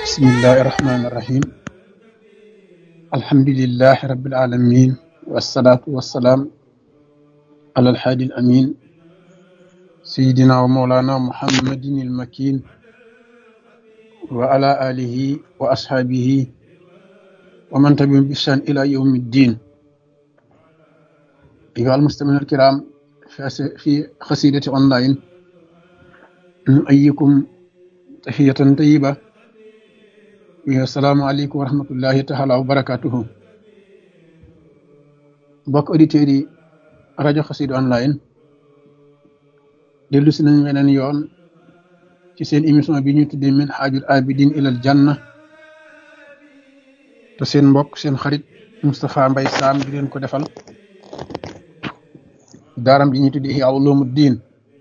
bismillahi irrahmani irrahim alhamdulilahi rabbil alamin wasalaatu wassalaam ala alhaadi al amin sayidina wa mawlana muhammadin il makin wa ala alihi wa ashaabihi wa man tabi'ahum bi ihsaan ila yawmi ddin ayyuha almustami'uuna alkiram fi xasidati online nu'ayyikum tahiyatan tayyiba assalaamu aleykum wa rahmatullahi taala wa barakatuhu mbokk auditeurs yi rajo Xassida online dellu si nañ weneen yoon ci seen émission bi ñu tuddee Minhajul Abidin ilal Janna te seen mbokk seen xarit Moustapha Mbaye Sam di leen ko defal daaram bi ñu tuddee Ihya Ulumuddin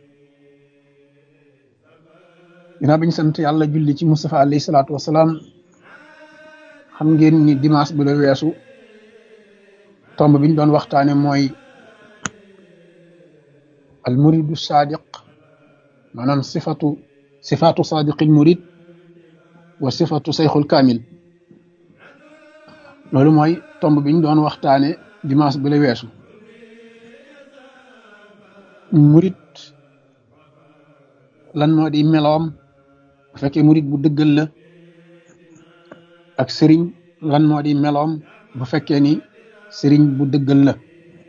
ginnaaw bi ñu sant yàlla julli ci Moustapha alayhi salaatu wasalaam xam ngeen ni dimanche bu la weesu tomb bi ñu doon waxtaane mooy al muridu sadiq maanaam sifatu sadiqil murid wa sifatu sayxul kaamil loolu mooy tomb bi ñu doon waxtaane dimanche bu la weesu murid lan moo di meloom bu fekkee murid bu dëggal la ak sëriñ lan moo di meloom bu fekkee ni sëriñ bu dëggal la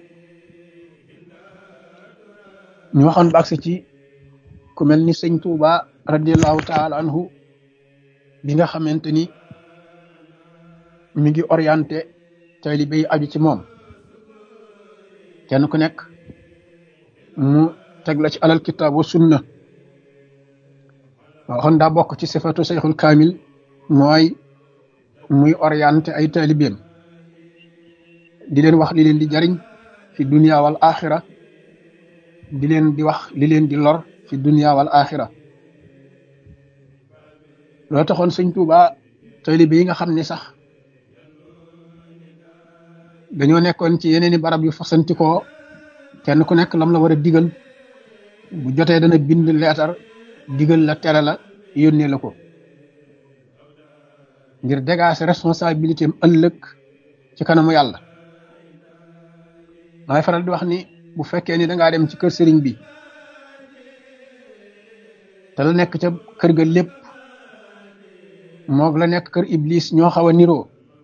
ñu waxoon ba agsi ci ku mel ni sëñ Tuuba radiallahu taala anhu bi nga xamante ni mi ngi orienté taalibe yi aju ci moom kenn ku nekk mu teg la ci alal kitaab wa sunna waxoon daa bokk ci sifatu sayxul kaamil mooy muy orienté ay taalibeem di leen wax li leen di jariñ fi dunya wal axira di leen di wax li leen di lor fi dunya wal axira loolu taxoon sëñ Tuuba taalibe yi nga xam ne sax dañoo nekkoon ci yeneeni barab yu fasantikoo kenn ku nekk lam la war a digal bu jotee dana bind leetar digal la tere la yónnee la ko ngir dégager responsabilité am ëllëg ci kanamu yàlla maay faral di wax ni bu fekkee ni dangaa dem ci kër sëriñ bi te la nekk ca kër ga lépp moog la nekk kër iblis ñoo xaw a niroo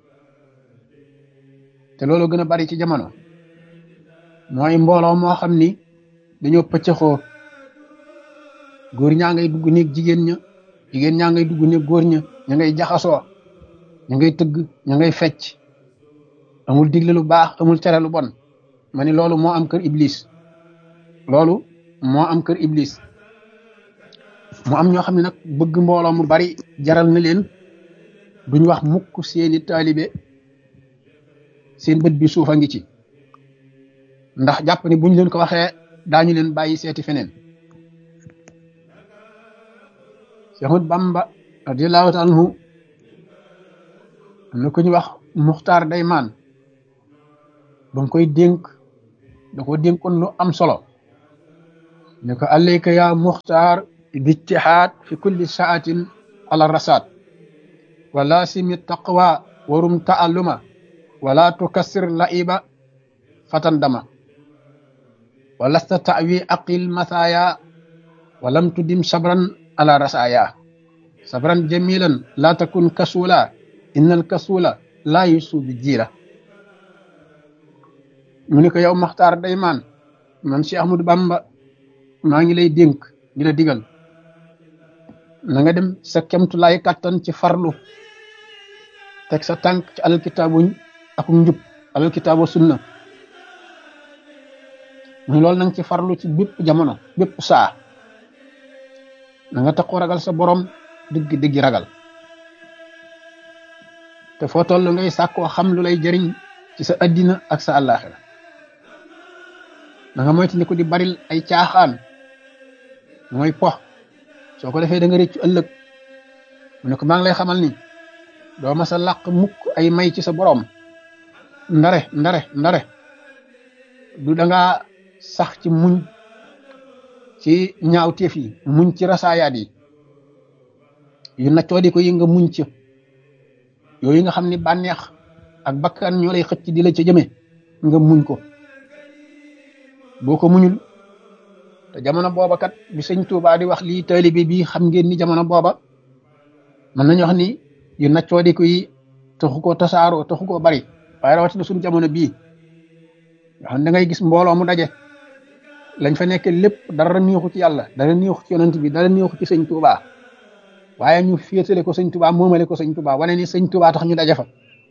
te loolu gën a bari ci jamono mooy mbooloo moo xam ni dañoo pëccëxoo góor ñaa ngay dugg néeg jigéen ña jigéen ñaa ngay dugg néeg góor ña ña ngay jaxasoo ña ngay tëgg ña ngay fecc amul digle lu baax amul tere lu bon ma ni loolu moo am kër iblis loolu moo am kër iblis mu am ñoo xam ne nag bëgg mbooloo mu bari jaral na leen duñ wax mukk seeni taalibe seen bët bi suufa ngi ci ndax jàpp ni buñ leen ko waxee daañu leen bàyyi seeti feneen Seexul Bamba radiyallahu taala anhu am na ku ñu wax Muxtaar Daymaan ba nga koy dénk da ko dénkoon lu am solo ne ko alayka ya Muxtaar bijtihaad fi kulli saatin ala rasaat wala simi taqwa warum taalluma wala tukassir laiba fatan dama walasta tawi aqil mathaya walam tudim sabran ala rasaya sabran jamilan la takun kasula innal kasula la yusu bi jiira mu ne ko yow Maxtaar Daymaan man Cheikh Ahmadou Bamba maa ngi lay dénk di la digal na nga dem sa kemtu lay kàttan ci farlu teg sa tànk ci alal kitaabuñ ak njub alal kitaabu sunna mu loolu nanga ci farlu ci bépp jamono bépp saa na nga taxoo ragal sa borom dëgg ragal te foo toll ngay sàkkoo xam lu lay jëriñ ci sa addina ak sa àllaaxira na nga moytu ni ko di baril ay caaxaan mooy pox soo ko defee da nga rëccu ëllëg mu ne ko maa ngi lay xamal ni doo ma sa làq mukk ay may ci sa borom ndare du danga sax ci muñ ci ñaawteef yi muñ ci rasaayaat yi yu naccoo di ko yi nga muñ ci yooyu nga xam ni bànneex ak bakkan ñoo lay xëcc di la ca jëme nga muñ ko. boo ko muñul te jamono booba kat bi sëñ Tuubaa di wax lii taalibe bi xam ngeen ni jamono booba mën nañu wax ni yu naccoo di ko yi taxu koo tasaaroo taxu koo bari, waaye rawatina suñu jamono bii nga xam da ngay gis mbooloo mu daje lañ fa nekk lépp dara neexu ci yàlla, dara neexu ci yonent bi, dara neexu ci sëñ Tuubaa, waaye ñu féetale ko sëñ Tuubaa, moomale ko sëñ Tuubaa, wane ni sëñ Tuubaa tax ñu daje fa.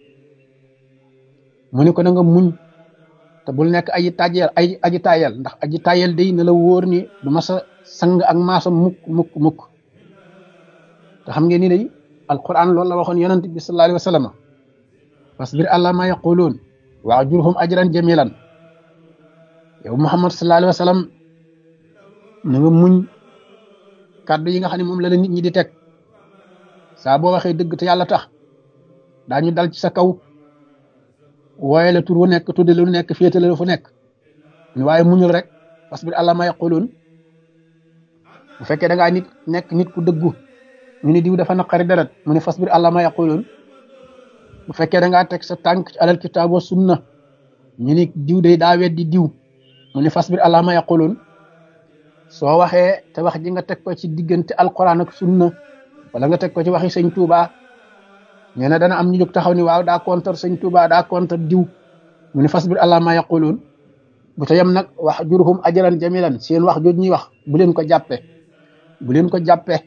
mu ne ko na nga muñ te bul nekk aji tayel ndax aji tayel day na la wóor ni du ma sa sang ak maasa mukk te xam ngeen ni day alquran loolu la waxoon yonent bi sallallahu alayhi wa sallam, fasbir ala ma yaquluun wa'jurhum ajran jamilan. yow Muhammad sallallahu alayhi wa sallam na nga muñ kàddu yi nga xam ne moom la nit ñi di teg saa boo waxee dëgg te yàlla tax daañu dal ci sa kaw wooye la tur wu nekk tudde lu nekk féetale lu fu nekk waaye muñul rek fasbir ala ma yaquluun. bu fekkee da ngaa nekk nit ku dëggu ñu ni diw dafa naqari deret mu ne fasbir ala ma yaquluun. bu fekkee da ngaa teg sa tànk ci alal kitaab wa sunna ñu ni diw day daa weddi diw mu ne fasbir ala ma yaquluun. soo waxee te wax ji nga teg ko ci diggante alquran ak sunna wala nga teg ko ci waxi sëñ Tuubaa nee na dana am ñu jóg taxaw ni waaw daa contre sëñ Tuubaa daa contre diw mu ne fasbir ala ma yaquluun. bu ca yem nag wax jurhum ajran jamilan, seen wax jooj ñuy wax bu leen ko jàppe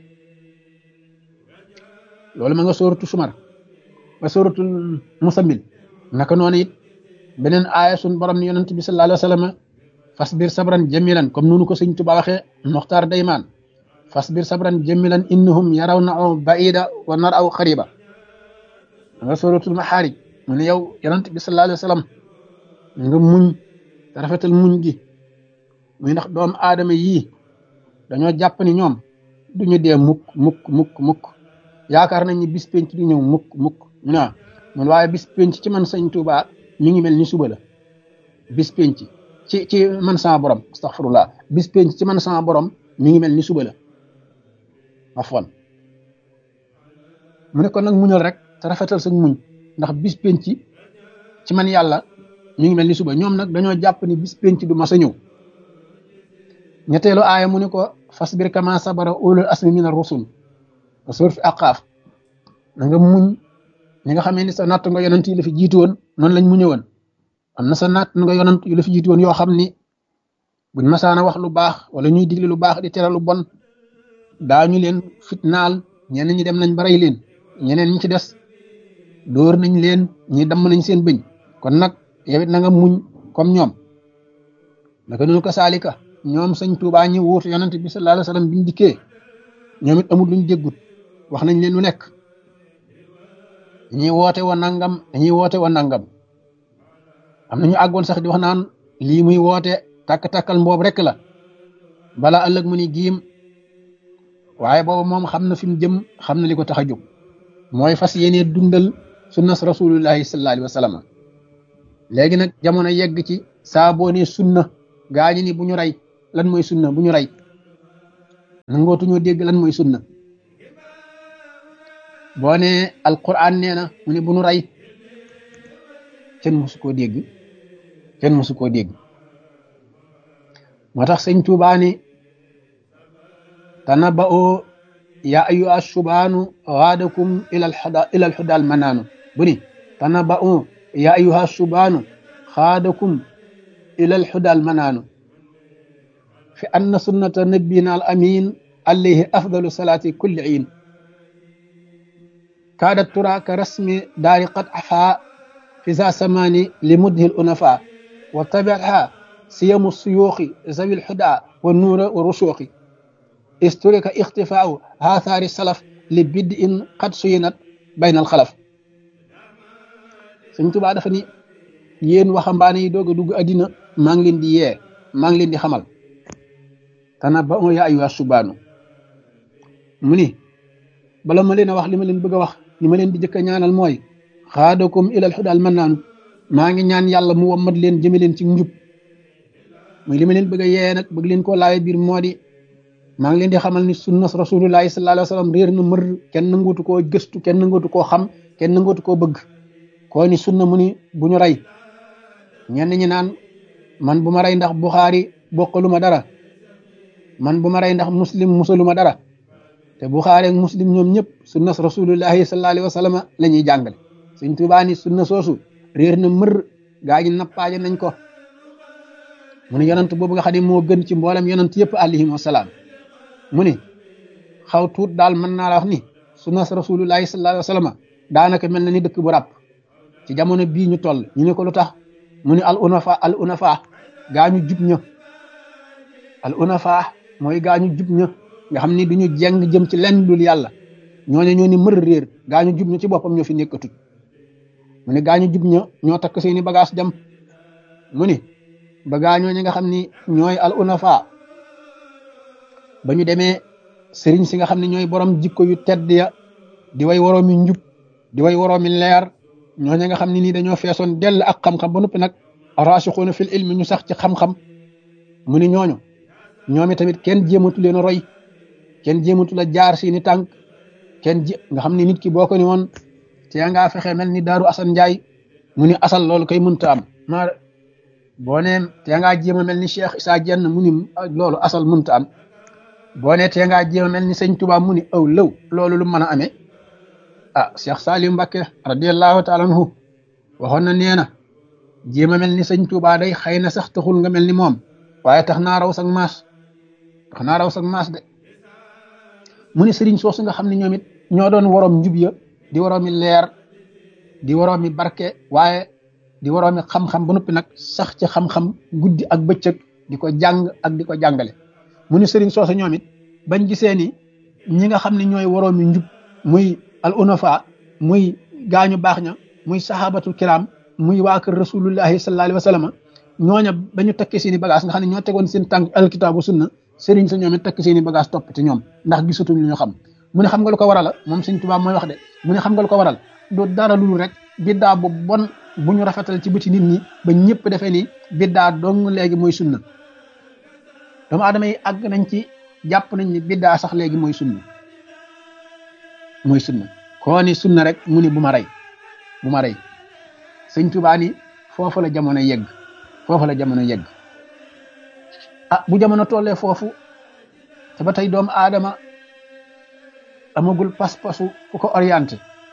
loolu ma nga sóoratu Sumar ba sóoratul Musammil. naka noonu it beneen aaya sun borom ni yonent bi sallallahu alayhi wa sallam fasbir sabran jamilan, comme noonu ko sëñ Tuubaa waxee Moxtaar Daymaan, fasbir sabran jamilan innahum yarawnahu baida wa naraw xariba. nga suratul Maxaarij mu ne yow yonent bi sallallahu alayhi wa sallam nga muñ te rafetal muñ gi muy ndax doomu aadama yii dañoo jàpp ni ñoom duñu dee mukk yaakaar nañ ni bis penc du ñëw mukk mu ne mun waaye bis penc ci man sëñ Tuubaa mi ngi mel ni suba la. bis penc ci man sama borom astaghfirullah, bis penc ci man sama borom mi ngi mel ni suba la afwan. mu ne ko nag muñal rek te rafetal sa muñ ndax bis penc ci man yàlla mi ngi mel ni suba. ñoom nag dañoo jàpp ni bis penc du mas a ñëw. ñetteelu aaya mu ne ko fasbir kama sabara ulul asmi min ar-rusul suur fi Aqaaf, na nga muñ ñi nga xamee ni sa natt nga yonent yi la fi jiitu woon noonu lañ muñe woon. am na sa natt nga yonent yu la fi jiitu woon yoo xam ni buñ masaana wax lu baax wala ñuy digle lu baax di tere lu bon daañu leen fitnaal, ñeneen ñi dem nañ ba rey leen, ñeneen ñi ci des dóor nañ leen, ñi damm nañ seen bëñ. kon nag yow it na nga muñ comme ñoom. naka noonu ko saalika ñoom sëñ Tuubaa ñi wuutu yonent bi sallallahu alayhi wa sallam biñ dikkee ñoom it amul luñ déggut, wax nañ leen lu nekk, dañuy woote wa nangam. am nañu àggoon sax di wax naan lii muy woote takk-takkal mboob rek la balaa ëllëg mu ni giim. waaye booba moom xam na fi mu jëm, xam na li ko tax a jóg mooy fas yéenee dundal sunnas rasulullahi sallallahu alayhi wa sallam. léegi nag jamono yegg ci saa boo nee sunna gaañu ni bu ñu rey. lan mooy sunna? bu ñu rey. nangootuñoo dégg lan mooy sunna. boo nee alquran nee na mu ne bu ñu rey, kenn mësu koo dégg. moo tax sëñ Tuubaa ni tanaba'u ya ayyuha subaanu gaadakum ila alhuda almanaanu. bu ni tanaba'u ya ayyuha subaanu gaadakum ila alhuda almanaanu fi anna sunnata nabiyina al amin alayhi afdalu salaati kulli iin kaadat tura ka rasmi daari qad afa fi za samani li mudhil unafa wa tabi'aha siyamu suyuuxi zawil huda wa nuura wa rushuuxi isturika ixtifaau haathaari salaf li bidd in qad suyinat baynal xalaf. Sëñ Tuubaa dafa ni yéen waxambaane yi doog a dugg addina maa ngi leen di yee, maa ngi leen di xamal tanabba'u yaa ayyuha subaanu. mu ni bala ma leen a wax li ma leen bëgg a wax, li ma leen di jëkk a ñaanal mooy xaadakum ilal hudaal mannaanu, maa ngi ñaan yàlla mu wammat leen jëme leen ci njub. muy li ma leen bëgg a yee nag bëgg leen koo laawe biir moo di maa ngi leen di xamal ni sunnas rasulullahi sallallahu alayhi wa sallam réer na mër, kenn nangootu koo gëstu, kenn nangootu koo xam, kenn nangootu koo bëgg. koo ni sunna mu ni bu ñu rey. ñenn ñi naan man bu ma rey ndax Buxaari bokkalu ma dara, man bu ma rey ndax muslim musalu ma dara. te Buxaari ak muslim ñoom ñëpp sunnas rasulullahi sallallahu alayhi wa sallam la ñuy jàngale. Sëñ Tuubaa ni sunna soosu réer na mër, gaa ñi nappaaje nañ ko. mu ne yonent boobu nga xam ne moo gën ci mboolem yonent yëpp alayhim wasalaam. mu ni xaw tuut daal mën naa la wax ni sunnas rasulullahi sallallahu alayhi wa sallam daanaka mel na ni dëkk bu ràpp ci jamono bii ñu toll. ñu ne ko lu tax mu ni al unafa gaa ñu jub ña. al unafa mooy gaa ñu jub ña nga xam ni duñu jeng jëm ci lenn dul yàlla. ñooñu ñoo ni mër réer, gaa ñu jub ña ci boppam ñoo fi nekkatut. mu ne gaa ñu jub ña ñoo takk seeni bagage dem. mu ni ba gaa ñooñu nga xam ni ñooy al unafa ba ñu demee sëriñ si nga xam ne ñooy borom jikko yu tedd ya di way woroomi njub di way woroomi leer, ñooñu nga xam ne nii dañoo feesoon dell ak xam-xam ba noppi nag raasixuuna fil ilmi ñu sax ci xam-xam. mu ni ñooñu ñoomi tamit kenn jéematu leen a roy, kenn jéematu la jaar seeni tànk, nga xam ne nit ki boo ko ni woon te ngaa fexe mel ni Daaru Asan Njaay mu ni asal loolu koy mënta am. boo nee te ngaa jéem a mel ni Cheikh Issa Dieng mu ni loolu asal mënta am. boo nee te ngaa jéem a mel ni sëñ Tuubaa mu ni aw lëw loolu lu mën a amee. Cheikh Saliou Mbacké radiyallahu taala anhu waxoon na nee na jéem a mel ni sëñ Tuubaa day xëy na sax taxul nga mel ni moom, waaye tax naa raw sag maas, de. mu ni sëriñ soosu nga xam ne ñoom it ñoo doon waroom njub ya di waroomi leer, di waroomi barke, waaye di waroomi xam-xam ba noppi nag sax ci xam-xam guddi ak bëccëg di ko jàng ak di ko jàngale. mu ni sëriñ soosu ñoom it bañ gisee ni ñi nga xam ne ñooy waroomi njub muy al unafa, muy gaañu baax ña, muy sahabatul kiram, muy waa kër rasulullahi sallallahu alayhi wa sallam, ñooña ba ñu takki seeni bagage nga xam ne ñoo tegoon seen tànk alkitaabu sunna, sëriñ sa ñoom it takk seeni bagage topp ci ñoom ndax gisatuñ lu ñu xam. mu ne xam nga lu ko waral, moom Sëñ Tuubaa mooy wax de, mu ne xam nga lu ko waral du dara lu rek biddaa bu bon bu ñu rafetal ci bëti nit ñi ba ñëpp defee ni biddaa dong léegi mooy sunna. doomu aadama yi àgg nañ ci jàpp nañ ni biddaa sax léegi mooy sunna. koo ni sunna rek mu ni bu ma rey. Sëñ Tuubaa ni foofu la jamono yegg. bu jamono tollee foofu te ba tey doomu aadama amagul pas-pasu fu ko orienté,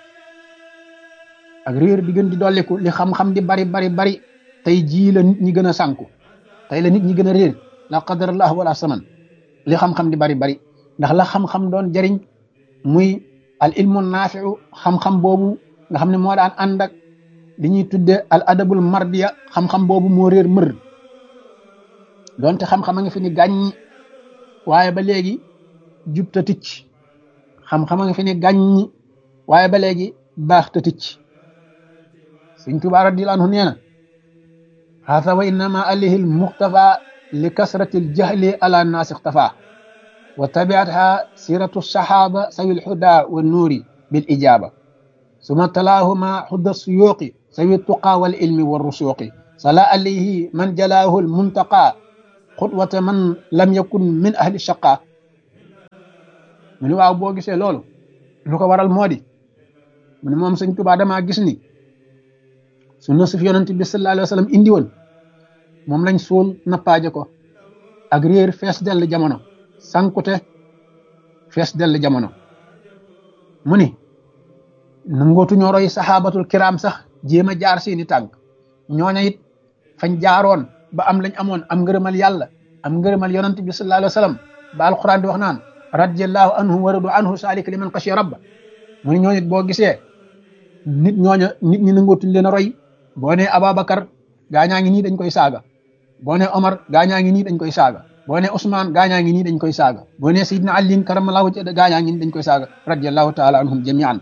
ak réer di gën di dolliku, li xam-xam di bari tey jii la nit ñi gën a sànku, tey la nit ñi gën a réer, la qadarallah wala saman. li xam-xam di bari ndax la xam-xam doon jariñ muy al ilmu naafiu, xam-xam boobu nga xam ne moo daan ànd ak li ñuy tudde al adabul mardiya, xam-xam boobu moo réer mër. donte xam-xam a nga fi ni gàññi, waaye ba léegi jub ta ticc. xam-xam a nga fi ni gàññi, waaye ba léegi baax ta ticc. Sëñ Tuubaa radiyallaahu anhu nee na haasa wa innama alayhi al muxtafa li kasrati al jahli ala naasi ixtafa wa tabiatha siratu sahaba sawi al huda wa nuuri bil ijaba suma talaahuma hudda suyuqi sawi tuqa wal ilmi wa rusuqi sala alayhi man jalaahu al muntaqa xutwata man lam yakun min ahli shaqa. mu ni waaw boo gisee loolu lu ko waral moo di mu ne moom Sëñ Tuubaa damaa gis ni sunna su fi yonent bi sallallahu alayhi wa sallam indi woon moom lañ suul nappaaje ko, ak réer fees dell jamono, sankute fees dell jamono. mu ni nangootu ñoo roy sahabatul kiram sax jéem a jaar seeni tànk. ñooña it fañ jaaroon ba am lañ amoon, am ngërëmal yàlla, am ngërëmal yonent bi sallallahu alayhi wa sallam, ba alquran di wax naan radiyallahu anhu wa radu anhu saalika liman xashiya rabba. mu ni ñooñu it boo gisee nit ñi nangootuñ leen a roy. boo nee Ababacar gaañaa ngi nii dañ koy saaga, boo nee Omar gaañaa ngi nii dañ koy saaga, boo nee Ousmane gaañaa ngi nii dañ koy saaga, boo nee Seydina Ali karamallahu wajhahu gaañaa ngi nii dañ koy saaga radiyallahu taala anhum jamian.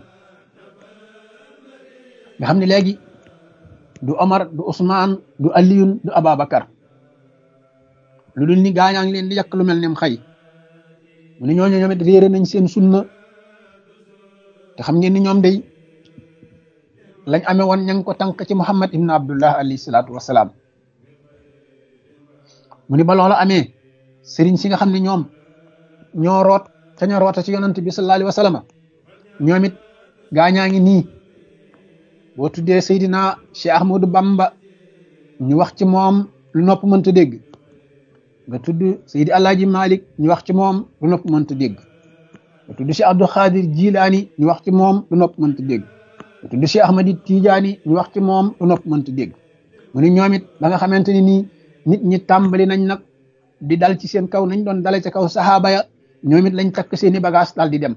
nga xam ne léegi du Omar, du Ousmane, du Aliyun, du Ababacar, lu dul ni gaañaa ngi leen di yàq lu mel ne xëy. mu ne ñooñu ñoom it réere nañ seen sunna, te xam ngeen ni ñoom day lañ amee woon ña ngi ko tànk ci Muhammad ibn Abdullah alayhi salaatu wasalaam. mu ni ba loola amee sëriñ si nga xam ne ñoom ñoo root te ñoo roota ci yonent bi sallallahu alayhi wa sallam ñoom it gaañaa ngi nii boo tuddee Seydina Cheikh Ahmadou Bamba ñu wax ci moom lu nopp mënta dégg nga tudd Seydi Alaaji Malik ñu wax ci moom lu nopp mënta dégg nga tudd Cheikh Abdou Khadir Jilaani ñu wax ci moom lu nopp mënta dégg nga tudd Cheikh Ahmadi Tijaani ñu wax ci moom lu nopp mënta dégg mu ni ñoom it ba nga xamante ni nii nit ñi tàmbali nañ nag di dal ci seen kaw nañ doon dale ca kaw saxaaba ya ñoom it lañ takk seeni bagage daal di dem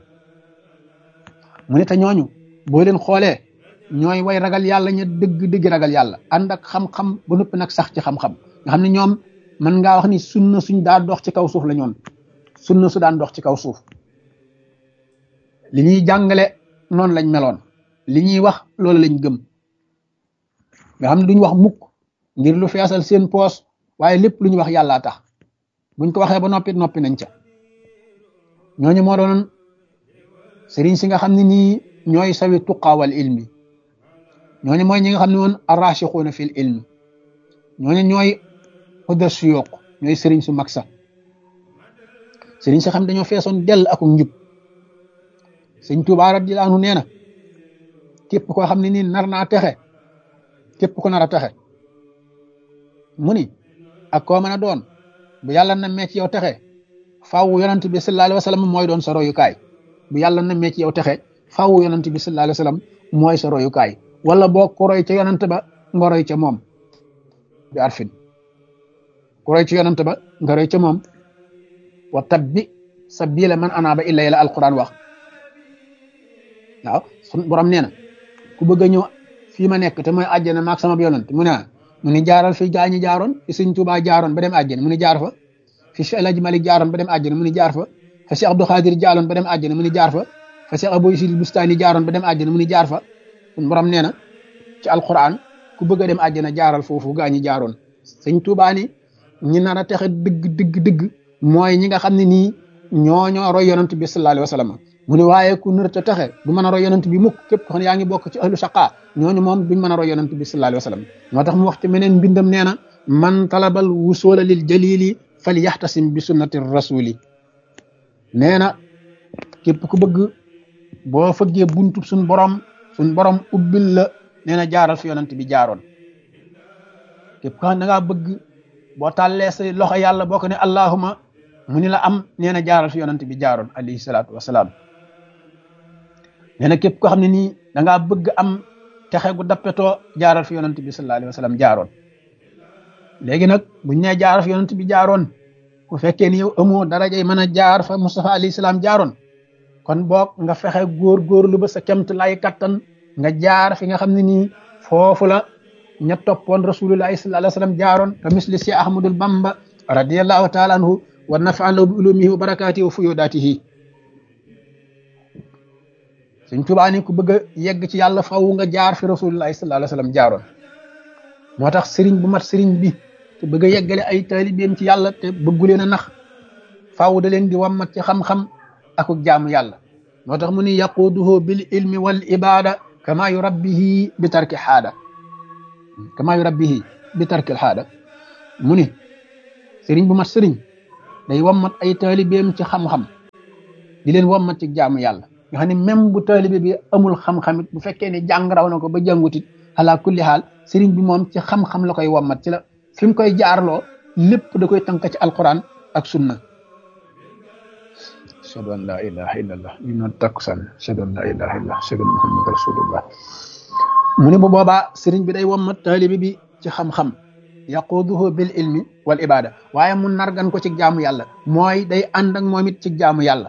mu ne te ñooñu boo leen xoolee ñooy way ragal yàlla ña dëgg ragal yàlla ànd ak xam-xam ba noppi nag sax ci xam-xam nga xam ne ñoom mën ngaa wax ni sunna suñ daan dox ci kaw suuf la ñoon sunna su daan dox ci kaw suuf li ñuy jàngale noonu lañ meloon li ñuy wax loolu lañ gëm nga xam ne duñ wax mukk ngir lu feesal seen poos waaye lépp lu ñu wax yàllaa tax buñ ko waxee ba noppi nañ ca ñooñu moo doon sëriñ si nga xam ne nii ñooy sawi tuqaawal ilmi ñooñu mooy ñi nga xam ne woon arrachixuuna fil ilmi ñooñu ñooy hudda suyuq ñooy sëriñ su mag sax sëriñ si xam dañoo feesoon dell ak njub sëñ Tuubaa radiyallaahu anhu nee na képp koo xam ne nii nar naa texe képp ko nar a texe mu ni ak koo mën a doon bu yàlla na mee ci yow texe faaw yonent bi sallallahu alayhi wa sallam mooy doon sa royukaay bu yàlla na mee ci yow texe faaw yonent bi sallallahu alayhi wa sallam mooy sa royukaay wala boo ko roy ca yonent ba nga roy ca moom bi arfin ku roy ci yonent ba nga roy ca moom wa tabbi sabila man anaaba ilayya la alquran wax waaw sun borom nee na ku bëgg a ñëw fii ma nekk te mooy àjjana maag sama yonent mu ni jaaral fi gaañi jaaroon fi sëñ Tuubaa jaaroon ba dem àjjana mu ni jaar fa fi Cheikh El Hadji Malick jaaroon ba dem àjjana mu ni jaar fa fa Cheikh Abdou Khadir jaaroon ba dem àjjana mu ni jaar fa fa Cheikh Abou Isil Bustani jaaroon ba dem àjjana mu ni jaar fa sun borom nee na ci alquran ku bëgg a dem àjjana jaaral foofu gaañi jaaroon sëñ Tuubaa ni ñi nar a texe dëgg mooy ñi nga xam ne nii ñoo roy yonent bi sallallahu alayhi wa sallam mu ne waaye ku nar a texe du mën a roy yonent bi mukk képp ko xam ne yaa ngi bokk ci ahlu shaqa ñooñu moom duñ mën a roy yonent bi sallallahu alayhi wa sallam moo tax mu wax ci meneen mbindam nee na man talabal wusula lil jalili fal yaxtasim bi sunnati rasuli nee na képp ku bëgg boo fëggee buntu suñ borom ubbil la nee na jaaral fi yonent bi jaaroon képp ko xam ne da ngaa bëgg boo tàllee say loxo yàlla boo ko ne allahuma mu ni la am nee na jaaral fi yonent bi jaaroon alayhi salaatu wasalaam nee na képp koo xam ne nii da ngaa bëgg am texe gu dappetoo jaaral fi yonent bi sallallahu alayhi wa sallam jaaroon léegi nag buñ nee jaaral fi yonent bi jaaroon bu fekkee ni yow amoo darajay mën a jaar fa Mustafa alayhi salaam jaaroon kon boog nga fexe góorgóorlu ba sa kemt lay kattan nga jaar fi nga xam ne nii foofu la ña toppoon rasulullahi sallallahu alayhi wa sallam jaaroon ka misli si Ahmadul Bamba radiyallahu taala anhu wa nafa'an lahu bi ulumihi wa barakatihi wa fuyudatihi Sëñ Tuubaa ni ku bëgg a yegg ci yàlla faw nga jaar fi rasulullahi sallallahu alayhi wa sallam jaaroon moo tax sëriñ bu mat sëriñ bi te bëgg a yeggale ay taalibeem ci yàlla te bëggu leen a nax faw da leen di wammat ci xam-xam ak jaamu yàlla moo tax mu ni yaquduhu bil ilmi wal ibada kama yurabbihi bi tarki haada mu ni sëriñ bu mat sëriñ day wammat ay taalibeem ci xam-xam di leen wammat ci jaamu yàlla nga xam ne même bu taalibe bi amul xam-xamit bu fekkee ne jàng raw na ko ba jàngutit ala kulli xaal sëriñ bi moom ci xam-xam la koy wammat ci la fi mu koy jaarloo lépp da koy tënk ci alquran ak sunna ashhadu an la ilaha illallah ñu noon takkusaan ashhadu an la ilaha illallah ashhadu anna muhammad rasulullah mu ne bu boobaa sëriñ bi day wammat taalibe bi ci xam-xam yaquduhu bil ilmi wal ibada waaye mu nargan ko ci jaamu yàlla mooy day ànd ak moom it ci jaamu yàlla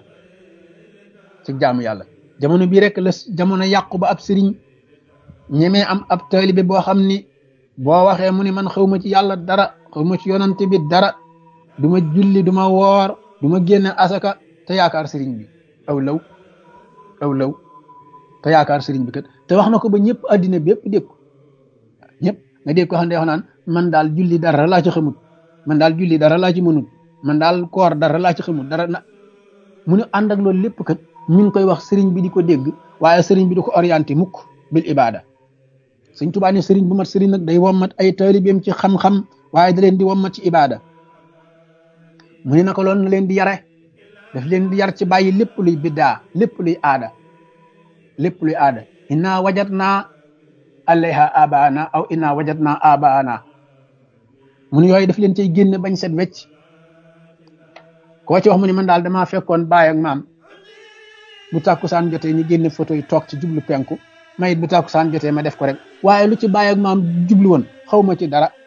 jamono bii rek la jamono yàqu ba ab sëriñ ñemee am ab taalibe boo xam ni boo waxee mu ni man xawma ci yàlla dara xawma ci yonante bi dara du ma julli du ma woor du ma génne asaka te yaakaar sëriñ bi aw law te yaakaar sëriñ bi kat te wax na ko ba ñëpp addina bi yëpp dégg ko ñëpp nga dégg ko xam ne wax naan man daal julli dara laa ci xamut man daal julli dara laa ci mënut man daal koor dara laa ci xamut dara na mu ne ànd ak loolu lépp kat mi ngi koy wax sëriñ bi di ko dégg waaye sëriñ bi di ko orienté mukk bil ibada Sëñ Tuubaa ne sëriñ bu mat sëriñ nag day wommat ay taalibeem ci xam-xam waaye da leen di wommat ci ibada mu ne naka loolu na leen di yare daf leen di yar ci bàyyi lépp luy biddaa lépp luy aada lépp luy aada inna wajadna alayha abaana aw inna wajadna abaana mun yooyu daf leen cay génne bañ set wecc koo ci wax mu ni man daal damaa fekkoon baay ak maam bu tàkkusaan jotee ñu génne photo yi toog ci jublu penku mayit bu tàkkusaan jotee ma def ko rek waaye lu ci baay ak maam jublu woon xaw ma ci dara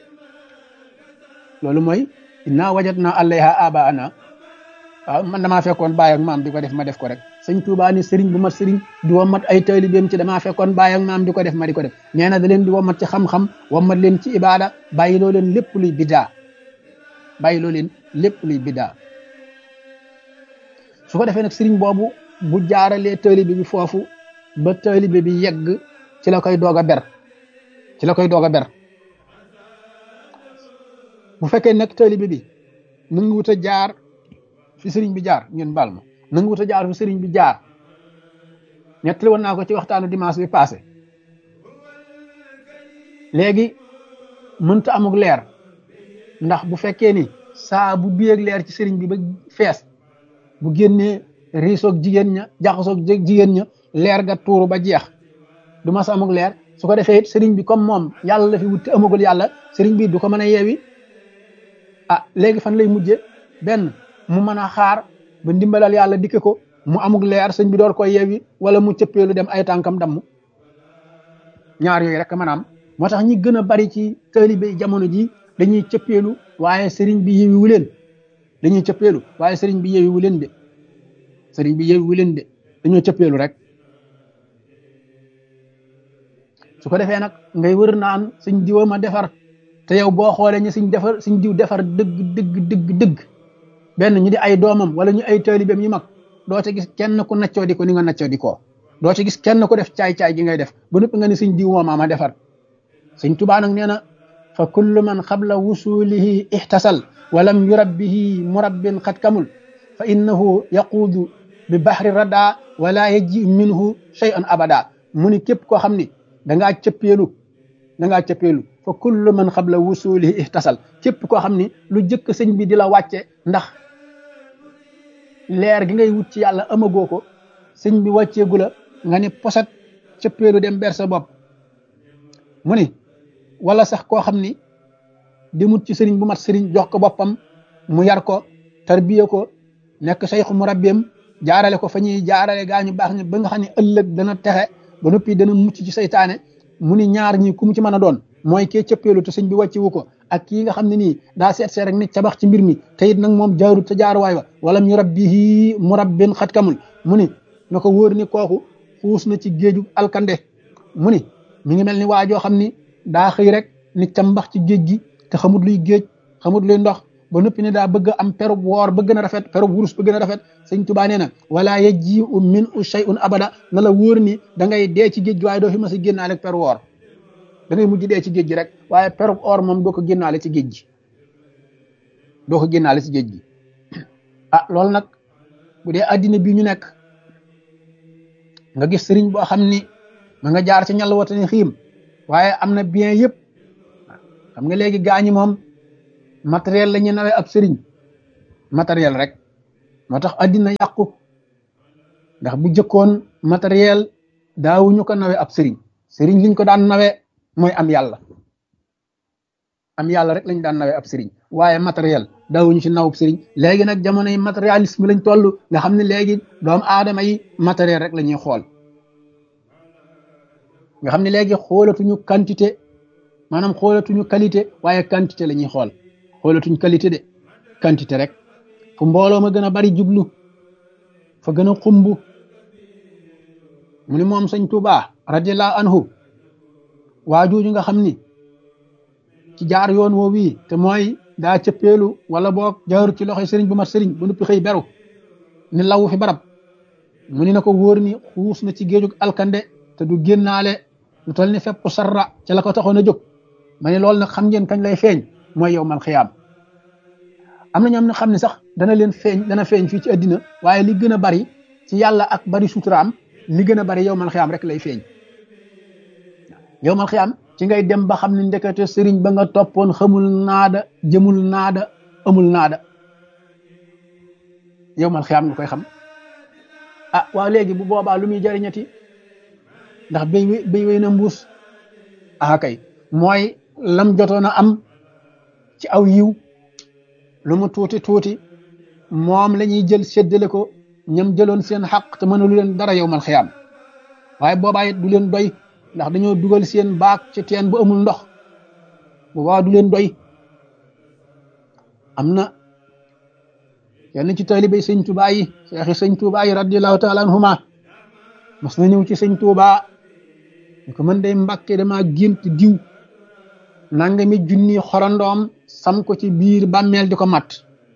loolu mooy inna wajadna alayha abaana waaw man damaa fekkoon baay ak maam di ko def ma def ko rek sëñ Tuubaa ni sëriñ bu mat sëriñ di womat ay taalibeem ci damaa fekkoon baay ak maam di ko def ma di ko def nee na da leen di womat ci xam-xam womat leen ci ibaada bàyyi loo leen lépp luy biddaa bàyyi loo leen lépp luy biddaa su ko defee nag sëriñ boobu bu jaaralee taalibe bi foofu ba taalibe bi yegg ci la koy doog a ber ci la koy doog a ber bu fekkee nag taalibe bi nangu wut a jaar fi sëriñ bi jaar ngeen baal ma nangu wut a jaar fi sëriñ bi jaar ñettali woon naa ko ci waxtaanu dimanche bi passé léegi mënta amuk leer ndax bu fekkee ni saa bu biyeeg leer ci sëriñ bi ba fees bu génnee riisoog jigéen ña jaxasoog jigéen ña leer ga tuuru ba jeex du mas amuk leer su ko defee it sëriñ bi comme moom yàlla la fi wut te amagul yàlla sëriñ bi du ko mën a yeewi ah léegi fan lay mujje benn mu mën a xaar ba ndimbalal yàlla dikke ko mu amuk leer sëñ bi door koy yeewi wala mu cëppeelu dem ay tànkam damm ñaar yooyu rek maanaam moo tax ñi gën a bari ci taalibe jamono ji dañuy cëppeelu waaye sëriñ bi yeewiwu leen dañuy cëppeelu waaye sëriñ bi yeewiwu leen de sëriñ bi yeewiwu leen de dañoo cëppeelu rek su ko defee nag ngay wër naan suñ diwa ma defar te yow boo xoolee ñu suñ diw defar dëgg benn ñu di ay doomam wala ñu ay taalibeem yu mag doo ci gis kenn ku naccoo di ko ni nga naccoo di ko doo ci gis kenn ku def caay-caay gi ngay def ba noppi nga ni suñ diw moom ma defar Sëñ Tuubaa nag nee na fa kullu man qabla wusulihi ihtasal walam yurabbihi murabbin xat kamul fa innahu yaquudu bi bahri rada wala yaji minhu shay'an abada mu ni képp koo xam ni dangaa cëppeelu fa kullu man qabla wusulihi ihtasal képp koo xam ni lu jëkk sëñ bi di la wàcce ndax leer gi ngay wut ci yàlla amagoo ko sëñ bi wàcceegu la nga ni posat cëppeelu dem ber sa bopp mu ni wala sax koo xam ni di mut ci sëriñ bu mat sëriñ jox ko boppam mu yar ko tarbiya ko nekk sayxu mu rabbeem jaarale ko fa ñuy jaarale gaa ñu baax ñi ba nga xam ne ëllëg dana texe ba noppi dana mucc ci saytaane mu ni ñaar ñi ku mu ci mën a doon mooy kee cëppeelu te sëñ bi wàccewu ko ak kii nga xam ne nii daa seet rek ni cabax ci mbir mi te it nag moom jaarut te jaaruwaay wa wala ñu rabbihi murabbin xat kamul mu ni na ko wóor ni kooku xuus na ci géeju alkande mu ni mi ngi mel ni waajoo xam ni daa xëy rek ni cambax ci géej gi te xamut luy géej xamut luy ndox ba noppi ne daa bëgg am perub woor ba gën a rafet perub wurus ba gën a rafet sëñ Tuubaa nee na wala yaji'u min u shay'un abada na la wóor ni da ngay dee ci géej gi waaye doo fi mas a génnaale ak peru woor da ngay mujj dee ci géej gi rek waaye perub or moom doo ko génnaale ci géej gi doo ko génnaale ci géej gi ah loolu nag bu dee addina bi ñu nekk nga gis sëriñ boo xam ni ma nga jaar ci ñal watani xiim waaye am na bien yëpp xam nga léegi gaañi moom matériel la ñu nawee ab sëriñ matériel rek moo tax addina yàqu ndax bu jëkkoon matériel daawuñu ko nawee ab sëriñ liñ ko daan nawee mooy am yàlla rek lañ daan nawee ab sëriñ waaye matériel daawuñu ci nawub sëriñ léegi nag jamono yi matérialisme lañ toll nga xam ne léegi doomu aadama yi matériel rek la ñuy xool nga xam ne léegi xoolatuñu quantité maanaam xoolatuñu qualité waaye quantité la ñuy xoolatuñ qualité de quantité rek fu mbooloo ma gën a bari jublu fa gën a xumb mu ni moom sëñ Tuubaa radiyallahu anhu waajooju nga xam ni ci jaar yoon woo wii te mooy daa cëppeelu wala boog jaaru ci loxoy sëriñ bu mat sëriñ bu nuppi xëy beru ni lawu fi barab mu ni na ko wóor ni xuus na ci géejug alkande te du génnaale lu tol ni fepp sarra ca la ko taxoon a jóg ma ne loolu nag xam ngeen kañ lay feeñ mooy yow mal xiyaam am na ñoom ne xam ne sax dana feeñ fii ci addina waaye li gën a bari ci yàlla ak bari suturaam li gën a bari yow mal xiyaam rek lay feeñ yow mal xiyaam ci ngay dem ba xam ne ndekete sëriñ ba nga toppoon xamul naada jëmul naada amul naada yowmal xiyaam nga koy xam. ah waaw léegi bu boobaa lu muy jariñati ndax béy wéy na mbuus. ah kay mooy lam jotoon a am ci aw yiw lu mu tuuti tuuti moom la ñuy jël séddale ko ñam jëloon seen xaq te mënalu leen dara yowmal xiyaam. waaye boobaa it du leen doy ndax dañoo dugal seen baak ci teen bu amul ndox boobaa du leen doy. am na yenn ci taalibe sëñ Tuubaa yi seexi sëñ Tuubaa yi radiyallahu taala anhuma mas na ñëw ci sëñ Tuubaa ñu ko mën day Mbàkke dama gént diw nangami junni xorandoom sam ko ci biir bàmmeel di ko mat.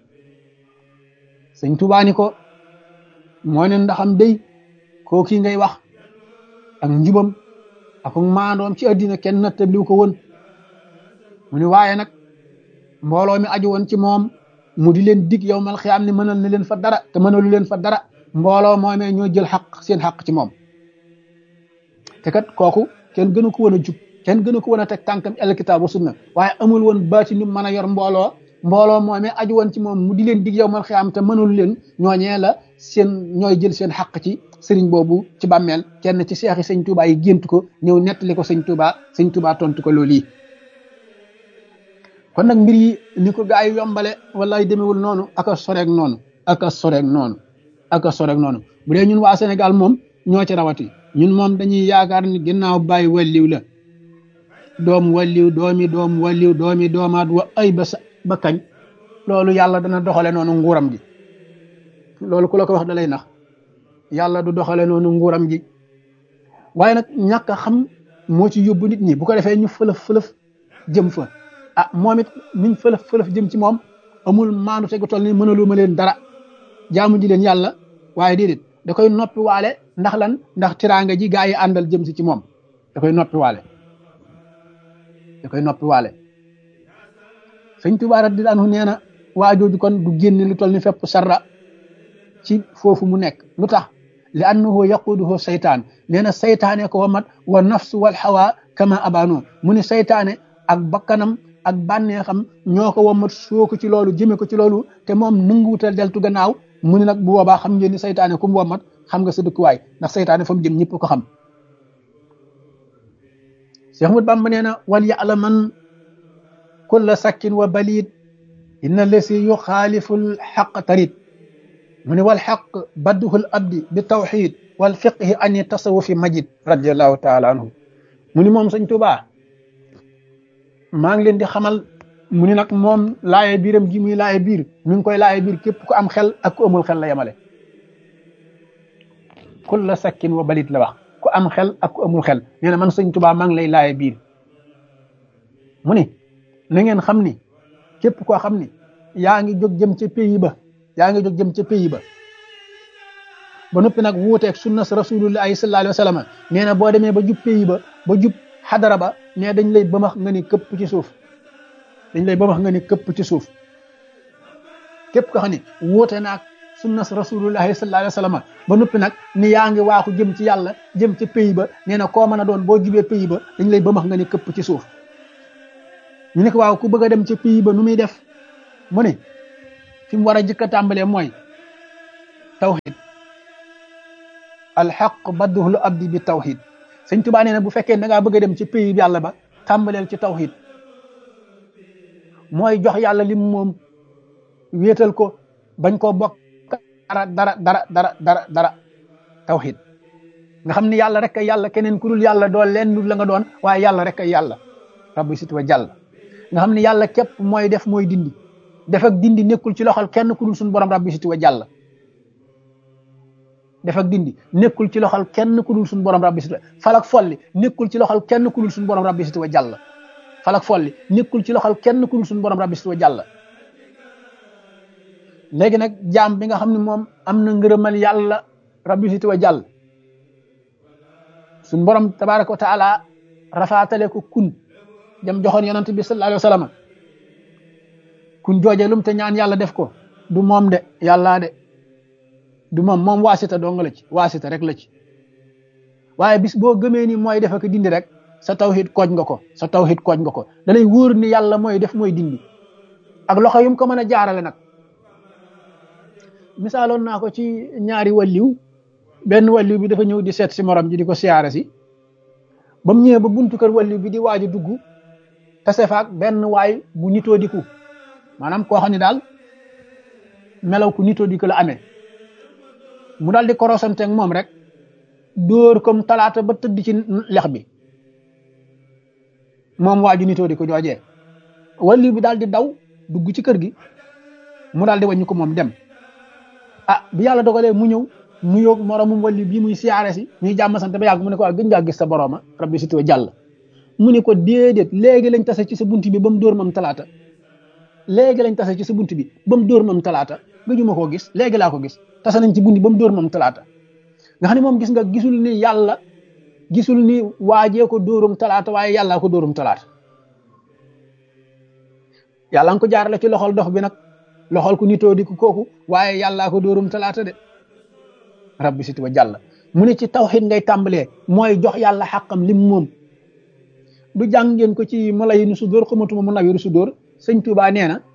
sëñ Tuubaa ni ko moo ne ndaxam day koo kii ngay wax ak njubam ak maandoom ci àddina kenn nattabliw ko woon. mu ni waaye nag mbooloo mi aju woon ci moom mu di leen dig yowmal xiyaam ne mënal na leen fa dara te mënalu leen fa dara mbooloo moomee ñoo jël xaq seen xaq ci moom. te kat kooku kenn gënu ko woon a jub kenn gënu ko woon a teg tànkam el kitaab wa sunna waaye amul woon baati nu mën a yor mbooloo moomee aju woon ci moom mu di leen dig yowmal xiyaam te mënalu leen ñooñee la ñooy jël seen xaq ci sëriñ boobu ci bàmmeel. kenn ci seexi sëñ Tuubaa yi gént ko ñëw nettali ko sëñ Tuubaa tontu ko loolu yi. kon nag mbir yi ni ko gaa yi yombale wallaay demewul noonu aka soreeg noonu bu dee ñun waa Sénégal moom ñoo ci rawati ñun moom dañuy yaakaar ni ginnaaw bàyyi walliw la doom walliw doomi doomaat wa ay ba kañ loolu yàlla dana doxale noonu nguuram gi. loolu ku la ko wax da lay nax yàlla du doxale noonu nguuram gi. waaye nag ñàkk a xam moo ci yóbbu nit ñi bu ko defee ñu fëlëf jëm fa. ah moom it niñ fëlëf jëm ci moom amul maandu tegu toll ni mënaluma leen dara jaamu ji leen yàlla waaye déedéet da koy noppi waale ndax lan ndax tiraanga ji gaa yi àndal jëm si ci moom da koy noppi waale. sëñ Tuubaa radiyallaahu anhu nee na waa jooju kon du génne lu toll ni fépp sarra ci foofu mu nekk. lu tax li annahu yaquduhu saytaan nee na saytaane ko wamat wa nafsu wal hawa kama abano mu ni saytaane ak bakkanam ak bànneexam ñoo ko womat soo ko ci loolu jëme ko ci loolu te moom nanguwutal deltu gannaaw. mu ni nag bu boobaa xam ngeen ni saytaane ku mu womat xam nga sa dëkkuwaay ndax saytaane fa mu jëm ñëpp ko xam. Cheikh Ahmad Bamba nee na wal ya'laman kulla sakkin wa balid inna lasi yuxaaliful xaq tarit mu ni wal xaq badduhul abdi bi tawxid wal fiqhi ani tasawufi majid radiallahu taala anhu. mu ni moom sëñ Tuubaa maa ngi leen di xamal mu ni nag moom laaye biiram gi muy laaye biir mi ngi koy laaye biir képp ku am xel ak ku amul xel la yemale. kulla sakkin wa balit la wax ku am xel ak ku amul xel nee na man sëñ Tuubaa maa ngi lay laaye biir. mu ni na ngeen xam ni képp koo xam ni yaa ngi jóg jëm ca pays ba ba noppi nag wuuteeg sunna rasulullahi sallallahu alayhi wa sallam nee na boo demee ba jub pays ba jub xadara ba ne dañ lay bëmax nga ni këpp ci suuf képp ko xam ne wóote naag sunna rasulullahi sallallahu alayhi wa sallam ba noppi nag ni yaa ngi waaxu jëm ci yàlla jëm ci pays ba nee na koo mën a doon boo jubee pays ba dañ lay bëmax nga ni këpp ci suuf. ñu ne ko waaw ku bëgg a dem ci pays ba nu muy def mu ne fi mu war a jëkk a tàmbalee mooy tawxid alxaq badduhul abdi bi tawxid. sëñ Tuubaa nee na bu fekkee da ngaa bëgg a dem ci pays bi yàlla ba tàmbaleel ci tawxid mooy jox yàlla lim moom wéetal ko bañ koo bokk dara tawxid nga xam ni yàlla rek ay yàlla keneen ku dul yàlla doon leen la nga doon waaye yàlla rek ay yàlla rabbi sit wa jàll nga xam ni yàlla képp mooy def mooy dindi def ak dindi nekkul ci loxol kenn ku dul suñu borom rabbi sit wa jàll def ak dindi nekkul ci loxol kenn ku dul suñu borom rabbi sit wa falak folli nekkul ci loxol kenn ku dul suñu borom rabbi sit wa jàll falak folli nekkul ci loxol kenn ku dul suñu borom rabbi sit wa jàll. léegi nag jaam bi nga xam ne moom am na ngërëmal yàlla rabbi sit wa jàll suñu borom tabaraka wa taala rafaatale ko kun jam joxoon yonent bi sallallahu alayhi wa sallam kun jooje lum te ñaan yàlla def ko du moom de yàllaa de du moom waasita dong la ci waasita rek la ci waaye bis boo gëmee ni mooy def ak dindi rek sa tawhid kooj nga ko da lay wóor ni yàlla mooy def mooy dindi ak loxo yum ko mën a jaarale nag misaaloon naa ko ci ñaari wàlliw benn wàlliw bi dafa ñëw di seet si morom ji di ko siyaare si ba mu ñëwee ba buntu kër wàlliw bi di waaj a dugg tase faak benn waay bu nitoo diku maanaam koo xam ne daal melaw ku nitoo diku la amee mu daal di korosanteeg moom rek dóor comme talaata ba tëdd ci lex bi moom waaju nitoo diku joojee wàlliw bi daal di daw dugg ci kër gi mu daal di wàññi ko moom dem bi yàlla dogalee mu ñëw mu yóg moromum wàlliw bii muy siyaare si ñuy jàmm sant ba yàgg mu ne ko gën ngaa gis sa borooma rabbi si tuwa jàll mu ne ko déedéet léegi lañ tase ci sa bunt bi ba mu dóor mam talaata léegi lañ tase ci sa bunt bi ba mu dóor mam talaata gëjuma koo gis léegi laa ko gis tase nañ ci bunt bi ba mu dóor mam talaata nga xam ne moom gis nga gisul ni yàlla gisul ni waajee ko dóorum talaata waaye yàllaa ko dóorum talaata yàlla nga ko jaarale ci loxol dox bi nag loxol ku nitoo di ko kooku waaye yàllaa ko dóorum talaata de rabbi si tuwa jàll mu ne ci tawxiid ngay tàmbalee mooy jox yàlla xàqam lim moom du jàng ngeen ko ci Malayinu Sudóor xamatuma mu Nawiru Sudóor sëñ Tuubaa nee na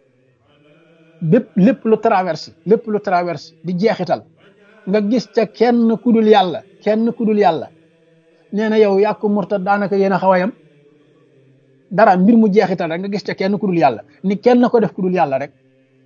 lépp lu traverse di jeexital nga gis ca kenn kudul yàlla nee na yow yàqu murtad daanaka yéen a xaw a yam dara mbir mu jeexital rek nga gis ca kenn kudul yàlla ni kenn ko def kudul yàlla rek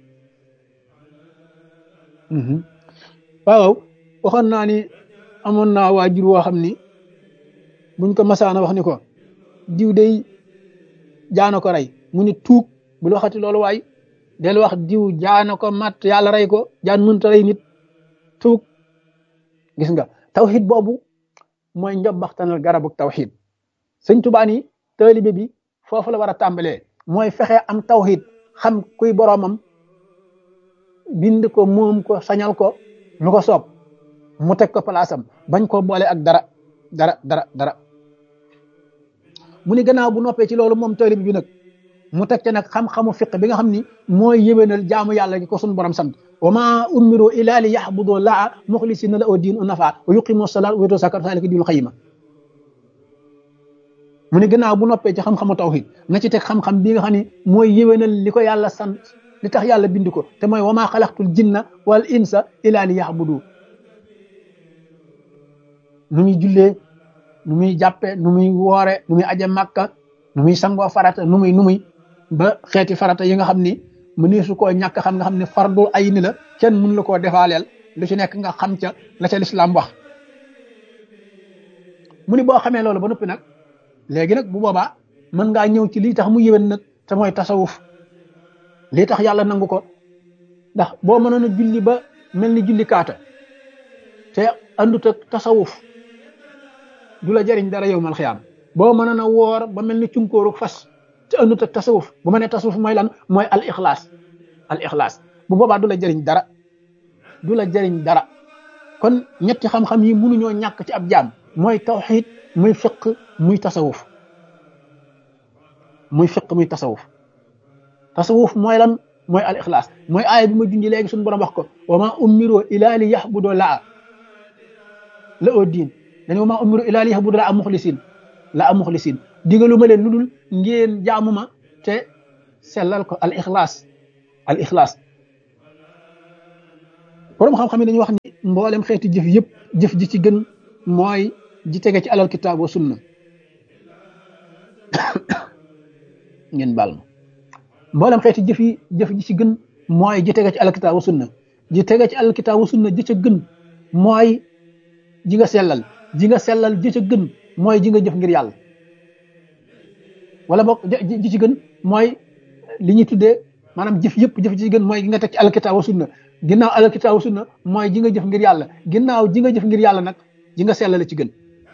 waaw waxoon naa ni amoon naa waajur woo xam ni buñ ko masaana wax ni ko diw day jaana ko rey mu ni tuug bul waxati loolu waay del wax diw jaana ko mat yàlla rey ko jaan mënta rey nit tuug gis nga tawxiid boobu mooy njobbaxtanal garabu tawxiid sëñ Tuubaa ni taalibe bi foofu la war a tàmbalee mooy fexe am tawxiid xam kuy boroomam bind ko moom ko sañal ko lu ko soob mu teg ko palaasam bañ koo boole ak dara mu ni gannaaw bu noppee ci loolu moom taalibe bi nag mu teg ca nag xam-xamu fiq bi nga xam ni mooy yéwénal jaamu yàlla gi ko suñu borom sant wa ma umiru illa li yaxbudu laa muxlisina la diin u nafa wa yuqimu salaat wa yutu zakat zalika diinul xayima mu ni gannaaw bu noppee ci xam-xamu tawhid na ci teg xam-xam bi nga xam ni mooy yéwénal li ko yàlla sant li tax yàlla bind ko te mooy wa ma xalaqtul jinna wal insa illa li yaxbudu nu muy jullee nu muy jàppe nu muy woore nu muy aje màkka nu muy sangoo farata nu muy ba xeeti farata yi nga xam ni mëneesu koo ñàkk xam nga xam ne fardul ay ni la kenn mën la koo defaaleel lu ci nekk nga xam ca la ca lislaam wax mu ni boo xamee loolu ba noppi nag léegi nag bu boobaa mën ngaa ñëw ci lii tax mu yéwén nag te mooy tasawuf lii tax yàlla nangu ko ndax boo mënoon a julli ba mel ni julli kaata te andut ak tasawuf du la jariñ dara yow mal xiyaam boo mënoon a woor ba mel ni cunkóoru fas te andut ak tasawuf bu ma nee tasawuf mooy lan mooy al ixlaas bu boobaa du la jariñ dara kon ñetti xam-xam yi mënuñoo ñàkk ci ab jaam mooy tawxiid muy fiq muy tasawuf tasawuf mooy lan mooy al ixlaas mooy aaya bi ma junji léegi suñu borom wax ko wa ma umiru ila li yaxbudu laa la oo diin dañu wa ma umiru ila li yaxbudu laa am muxlisin digalu ma leen lu dul ngeen jaamu ma te sellal ko al ixlaas borom xam-xam yi dañuy wax ni mboolem xeeti jëf yëpp jëf ji ci gën mooy ji tege ci alal kitaab wa sunna ngeen baal ma mboolem xeeti jëf ji ci gën mooy ji tege ci alal kitaab wa sunna ji tege ci alal kitaab wa sunna ji ca gën mooy ji nga sellal ji ca gën mooy ji nga jëf ngir yàlla wala boog ji ci gën mooy li ñuy tuddee maanaam jëf ji ci gën mooy gi nga teg ci alal kitaab wa sunna ginnaaw alal kitaab wa sunna mooy ji nga jëf ngir yàlla ginnaaw ji nga jëf ngir yàlla nag ji nga sellal ci gën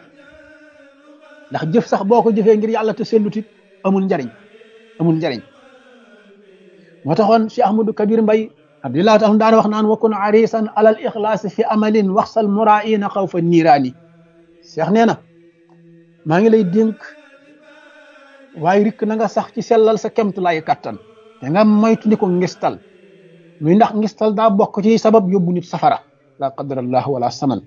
ndax jëf sax boo ko jëfee ngir yàlla te sellutit amul njariñ moo taxoon Cheikh Ahmadou Kabir Mbay radiyallahu taala daan wax naan wakun arisan alal ixlaasi fi amalin waxsal muraina xawfa niiraani Cheikh nee na maa ngi lay dénk waaye rikk na nga sax ci sellal sa kemt lay kattan te nga moytu ni ko ngistal muy ndax ngistal daa bokk ci sabab yóbbu nit safara la qadarallah wala saman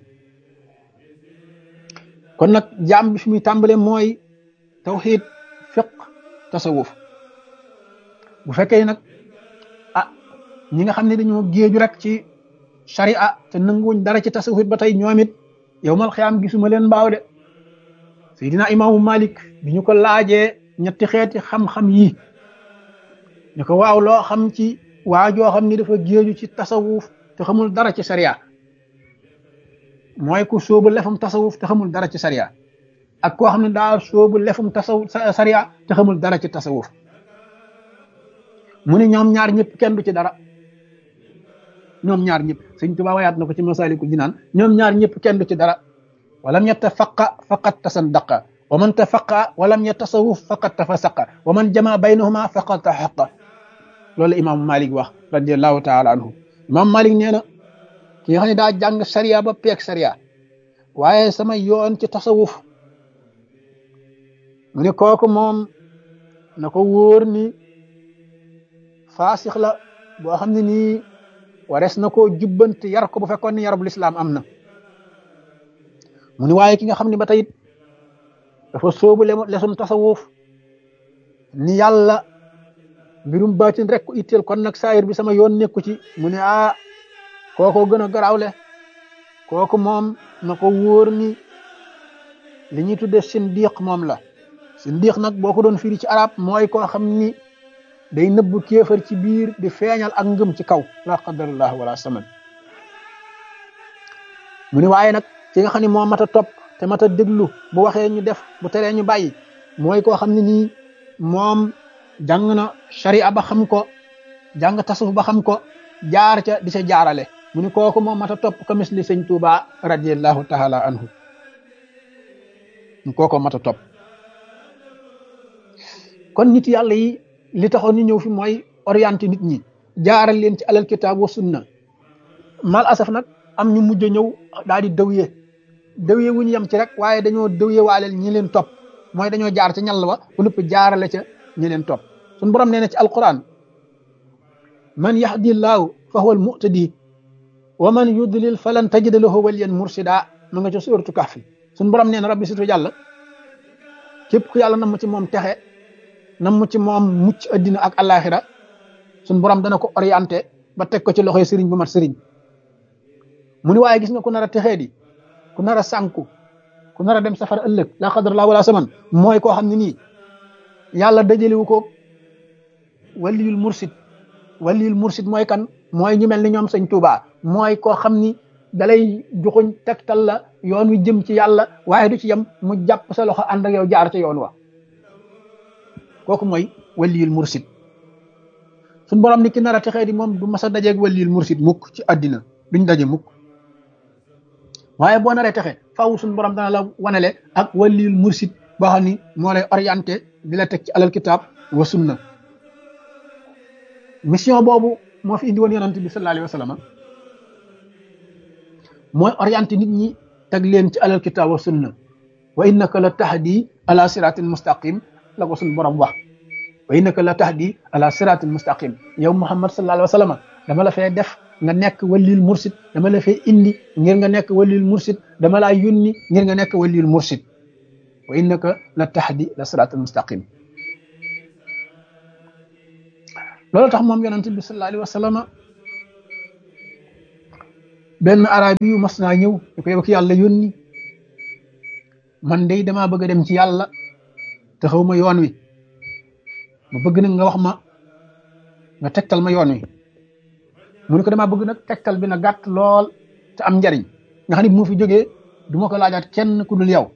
kon nag jaam bi fi muy tàmbale mooy tawxiid fiq tasawuf bu fekkee nag ñi nga xam ne dañoo géeju rek ci sharia te nanguwuñ dara ci tasawuf ba tey ñoom it yowmal xiyaam gisuma leen mbaaw de. Seydina imaamu Malik bi ñu ko laajee ñetti xeeti xam-xam yi ñu ko waaw loo xam ci waajoo xam ni dafa géeju ci tasawuf te xamul dara ci sharia, mooy ku sóobu lefum tasawuf te xamul dara ci sharia, ak koo xam ne daa sóobu lefum tasawuf sharia te xamul dara ci tasawuf. mu ne ñoom ñaar ñëpp kenn du ci dara, ñoom ñaar ñëpp. Sëñ Tuubaa wayaat na ko ci Masaalikul Jinaan, ñoom ñaar ñëpp kenn du ci dara. walam yatafaqa faqad tasaddaqa wa man tafaqa walam yatasawuf faqad tafasaqa wa man jama baynahuma faqad tahaqa. loolu imaamu Malik wax radiallahu taala anhu. imaamu Malik nee na ki nga xam ne daa jàng sariya ba peeg sariya waaye sama yoon ci tasawuf, mu ne kooku moom na ko wóor ni faasix la boo xam ne nii warees na koo jubbanti yar ko bu fekkoon ni yarub lislaam am na. mu ni waaye ki nga xam ne ba tey dafa sóobu lesum tasawuf ni yàlla mbirum baatin rek ko itteel, kon nag saayir bi sama yoon nekku ci. mu ne kooko gën a garawle, kooku moom na ko wóor ni li ñuy tudde sindiq moom la. sindiq nag boo ko doon firi ci arab mooy koo xam ni day nëbbu kéefar ci biir di feeñal ak ngëm ci kaw, la qadarullah wala saman. mu ni waaye nag ki nga xam ne moo mat a topp te mat a déglu, bu waxee ñu def, bu teree ñu bàyyi, mooy koo xam ne nii moom jàng na sharia ba xam ko, jàng tasawuf ba xam ko, jaar ca di ca jaarale. mu ni kooku moo mat a topp ko misli sëñ Tuuba radiallahu taala anhu. kooko mat a topp. kon nit yàlla yi li taxoon ñu ñëw fi mooy orienté nit ñi, jaaral leen ci alal kitaab wa sunna. mal asaf nag am ñu mujj a ñëw daal di dëwye wu ñu yem ci rek, waaye dañoo dëwye waaleel ñi leen topp, mooy dañoo jaar ca ñal wa bu nëpp jaarale ca ñi leen topp. suñ borom nee na ci alquran man yahdillahu fa huwa almuhtadi wa man yudlil falan tajida lahu waliyan mursida. ma nga ca suuratu kahfi. suñ borom nee na rabbi situ yàlla képp ku yàlla nam ci moom texe, nam ci moom mucc addina ak alaxira, suñ borom dana ko orienté ba teg ko ci loxoy sëriñ bu mat sëriñ. mu ni waaye gis nga ku nar a texee di, ku nar a sànku, ku nar a dem safara ëllëg, la qadarallahu wala saman, mooy koo xam ne nii yàlla dajalewu ko waliyul mursid. waliyul mursid mooy kan? mooy ñu mel ni ñoom sëñ Tuuba. mooy koo xam ni dalay joxuñ tegtal la yoon wi jëm ci yàlla, waaye du ci yem, mu jàpp sa loxo ànd ak yow jaar ca yoon wa. kooku mooy waliyul mursid. suñ borom ni ki nar a texee di moom du mas a dajeeg waliyul mursid mukk ci àddina, duñ daje mukk. waaye boo naree texe faaw suñ borom dana la wanale ak waliyul mursid boo xam ni moo lay orienté di la teg ci alal kitaab wa sunna. mission boobu moo fi indi woon yonent bi sallallahu alayhi wa sallam, mooy orienté nit ñi teg leen ci alal kitaab wa sunna. wa innaka la tahdi ala siratin mustaqim la ko suñ borom wax. wa innaka la tahdi ala siratin mustaqim. yow Muhammad sallallahu alayhi wa sallam dama la fee def nga nekk waliyul mursid, dama la fee indi ngir nga nekk waliyul mursid, dama laa yónni ngir nga nekk waliyul mursid. wa innaka la tahdi la siratal mustaqim. loolu tax moom yonent bi sallallahu alayhi wa sallam benn arabi yu mas naa ñëw ñu ko yow ki yàlla yónni, man de damaa bëgg a dem ci yàlla te xaw ma yoon wi, ma bëgg nag nga wax ma, nga tegtal ma yoon wi. mu ne ko damaa bëgg nag tegtal bi na gàtt lool te am njariñ, nga xam ne bu ma fi jógee du ma ko laajaat kenn ku dul yow.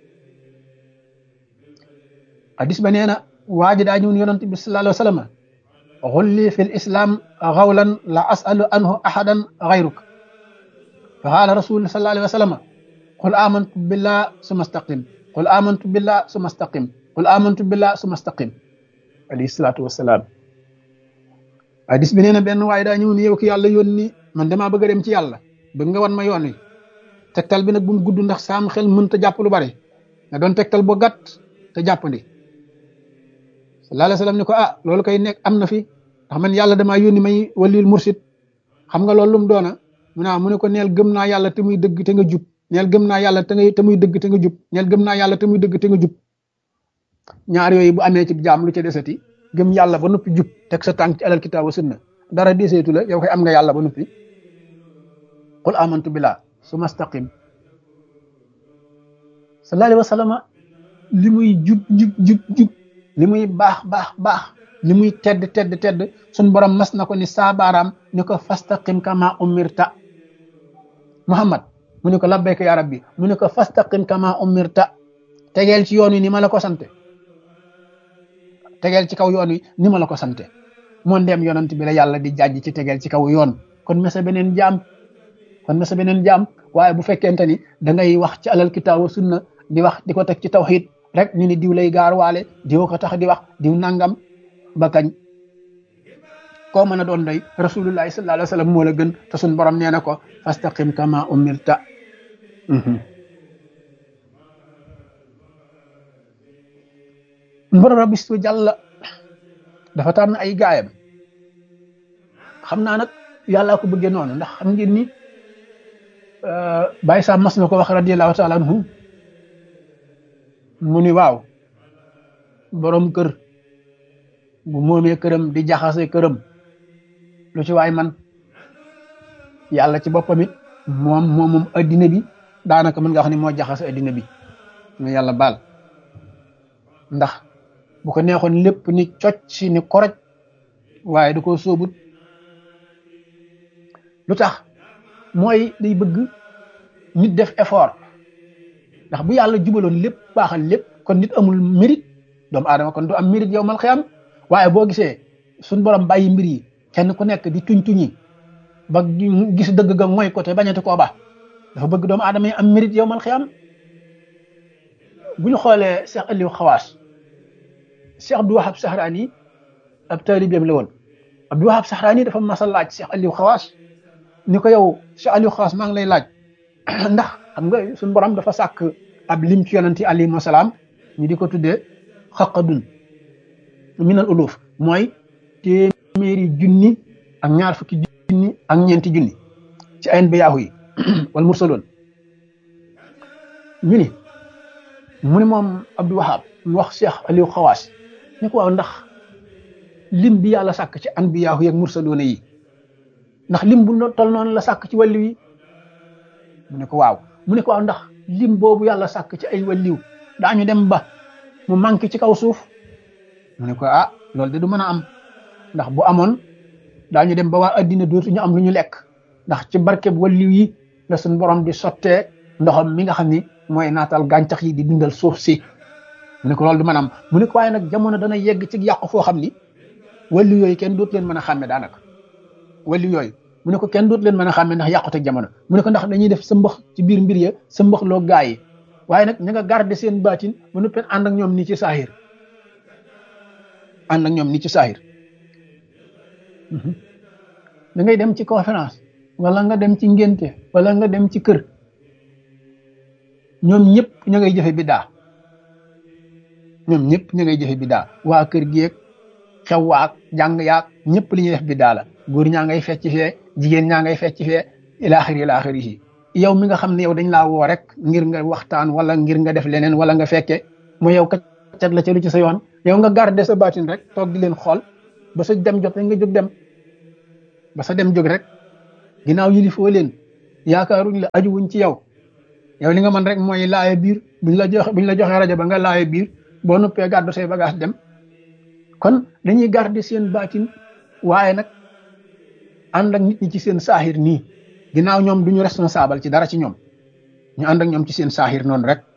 hadis ba nee na waa ji daa ñëw yonent bi sallallahu alayhi wa sallam, xulli fi l islam xawlan la asalu anhu ahadan xayruk. fa qaala rasul sallallahu alayhi wa sallam, qul amantu billah summa staqim, qul amantu billah summa staqim, qul amantu billah summa staqim. alayhi salaatu wasalaam. hadis bi nee na benn waaye daa ñëw ni yow ki yàlla yónni, man damaa bëgg a dem ci yàlla, bëgg nga wan ma yoon wi. tegtal bi nag bu mu gudd ndax saam xel mënta jàpp lu bari, nga doon tegtal boo gàtt te jàppandi. sallallahu alayhi wa sallam ni ko loolu kay nekk am na fi, ndax man yàlla damaa yónni may waliyul mursid. xam nga loolu lu mu doona mu ne ko neel gëm naa yàlla te muy dëgg te nga jub, neel gëm naa yàlla te muy dëgg te nga jub, neel gëm naa yàlla te muy dëgg te nga jub. ñaar yooyu bu amee ci jaam lu ca desati, gëm yàlla ba noppi jub teg sa tànk ci alal kitaab wa sunna, dara deseetu la, yow koy am nga yàlla ba noppi. qul amantu billah summa staqim. sallallahu alayhi wa sallam li muy jub li muy baax li muy tedd sun borom mas na ko ni saabaaraam ni ko fastaqim kama umirta. Muhammad mu ne ko labbayka ya rabbi mu ne ko fastaqim kama umirta, tegeel ci yoon wi ni ma la ko sante, tegeel ci kaw yoon wi ni ma la ko sante. moo ndem yonent bi la yàlla di jàjj ci tegeel ci kaw yoon, kon mesa beneen jaam waaye bu fekkente ni da ngay wax ci alal kitaab wa sunna di wax di ko teg ci tawhid rek ñu ni diw lay gaar waale diw ko tax di wax diw nangam ba kañ. koo mën a doon day rasulullahi sallallahu alayhi wa sallam moo la gën te suñ borom nee na ko fastaqim kama umirta. borom rabbi su jàlla dafa tànn ay gaayam, xam naa nag yàllaa ko bëggee noonu, ndax xam ngeen ni Baye Sam mas na ko wax radiyallahu taala anhu mu ni waaw borom kër bu moomee këram di jaxase këram lu ci waay man, yàlla ci boppam it moom addina bi daanaka mën nga wax ni moo jaxase addina bi, mu yàlla baal. ndax bu ko neexoon lépp ni cocc si ni koroj, waaye da koo sóobut. lu tax mooy day bëgg nit def effort, ndax bu yàlla jubaloon lépp baaxal lépp kon nit amul mérite, doomu aadama kon du am mérite yawmal xiyaam. waaye boo gisee suñ borom bàyyi mbir yi kenn ku nekk di tuñ ba gis dëgg ga mooy côté bañati koo baax, dafa bëgg doomu aadama yi am mérite yawmal xiyaam. bu ñu xoolee Cheikh Aliou Xawaas, Cheikh Abdou Wahab Sahraani ab taalibeem la woon. Abdou Wahab Sahraani dafa mas a laaj Cheikh Aliou Xawaas ni ko yow Cheikh Aliou Xawaas maa ngi lay laaj ndax xam nga suñu borom dafa sàkk ab lim ci yonent yi alayhimu salaam ñu di ko tuddee xaqadun minal uluf, mooy téeméeri junni ak ñaar fukki junni ak ñeenti junni ci ay anbiyaahu yi wal mursaloon. ñu ni mu ni moom Abdou Wahab mu wax Cheikh Aliou Xawaas ni ko waaw ndax lim bi yàlla sàkk ci anbiyaahu yi ak mursaloon yi ndax lim bu tol noonu la sàkk ci wàllu yi. mu ne ko waaw mu ne ko waaw ndax lim boobu yàlla sàkk ci ay wàlliw daañu dem ba mu manqué ci kaw suuf. mu ne ko ah loolu de du mën a am, ndax bu amoon daañu dem ba waa addina dootuñu am lu ñu lekk, ndax ci barkeb wàlliw yi la suñ borom di sottee ndoxam mi nga xam ni mooy naatal gàncax yi di dundal suuf si. mu ne ko loolu du mën a am. mu ne ko waaye nag jamono dana yegg ci yàqu foo xam ni wàlliw yooyu kenn dootu leen mën a xàmme daanaka. wàlliw yooyu mu ne ko kenn dootu leen mën a xàmme ndax yàqute jamono. mu ne ko ndax dañuy def sa mbax ci biir mbir ya sa mbax loo gaa yi, waaye nag ña nga garder seen baatin ba noppi ànd ak ñoom nii ci saahir, ànd ak ñoom nii ci saahir. da ngay dem ci conférence wala nga dem ci ngénte wala nga dem ci kër, ñoom ñëpp ña ngay jëfe biddaa, ñoom ñëpp ña ngay jëfe biddaa. waa kër gi xew waak jàng yaak ñëpp li ñuy def biddaa la. góor ñaa ngay fecc fee, jigéen ñaa ngay fecc fee, ilaaxiri yi. yow mi nga xam ne yow dañ laa woo rek ngir nga waxtaan wala ngir nga def leneen wala nga fekke mooy yow kat la ca lu ci sa yoon, yow nga garder sa baatin rek toog di leen xool ba sa dem jot rek nga jóg dem, ba sa dem jóg rek ginnaaw yilifoo leen, yaakaaruñ la, ajuwuñ ci yow. yow li nga mën rek mooy laaye biir, buñ la joxee rajo ba nga laaye biir, boo noppee gàddu say bagage dem. kon dañuy garder seen baatin, waaye nag ànd ak nit ñi ci seen saahir nii, ginnaaw ñoom duñu responsable ci dara ci ñoom, ñu ànd ak ñoom ci seen saahir noonu rek.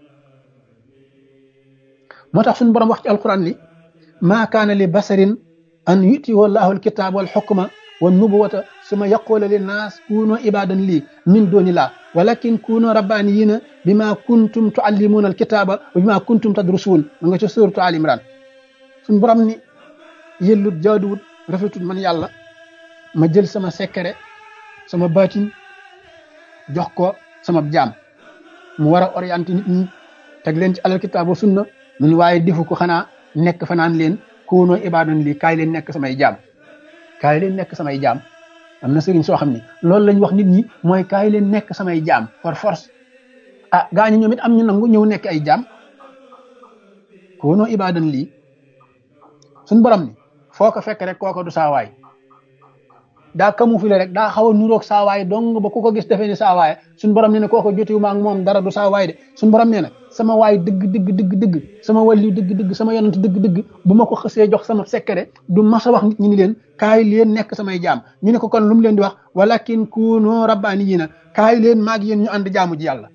moo tax suñu borom wax ci alquran ni maa kaana li basarin an yutihu llahu alkitaaba wal xukma wan nubuwata suma yaqula linnaas kunu ibadan lii min dunillah walakin kunu rabbaniyina bima kuntum tuallimuna alkitaaba wa bima kuntum tadrusuun ma nga ca suratu al imran. suñu borom ni yellut jaaduwut rafetut man yàlla ma jël sama secret sama baatin jox ko sama jaam mu war a orienté nit ñi teg leen ci alal kitaab wa sunna, mun waaye defu ko xanaa nekk fa naan leen kuunoo ibaadan lii, kaay leen nekk samay jaam, kaay leen nekk samay jaam. am na sëriñ soo xam ne loolu lañ wax nit ñi mooy kaay leen nekk samay jaam par force. ah gaañu ñoom it am ñu nangu ñëw nekk ay jaam, kuunoo ibaadan lii. suñ borom ni foo ko fekk rek kooko du saa waay, daa camoufler rek daa xaw a nuroog saawaay dong ba ku ko gis defee ni saawaay suñu borom nee na kooko jotiwuma ak moom dara du saawaay de suñu borom nee na sama waay dëgg sama wàllu dëgg sama yonent dëgg bu ma ko xësee jox sama secret du mas a wax nit ñi ni leen kaay leen nekk samay jaam ñu ne ko kon lu mu leen di wax walakin kunu rabbaaniyiina kaay leen maag yéen ñu ànd jaamu ji yàlla